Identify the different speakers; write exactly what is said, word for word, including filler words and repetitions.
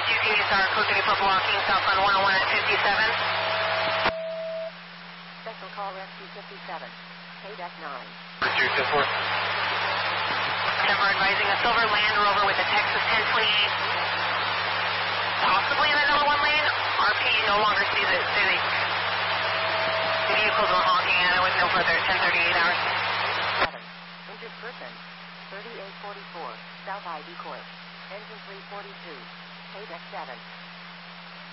Speaker 1: two G S R, code thirty-four blocking, southbound one oh one at fifty-seven.
Speaker 2: Special call rescue fifty-seven. Payback nine.
Speaker 3: two ten four.
Speaker 1: Denver advising a silver Land Rover with a Texas ten twenty-eight. Possibly in the number one lane. R P no longer sees it. So the vehicles were honking at it with no further ten thirty-eight hours.
Speaker 2: seven. Injured person. thirty-eight forty-four. South I D course. Engine three forty-two. Payback seven.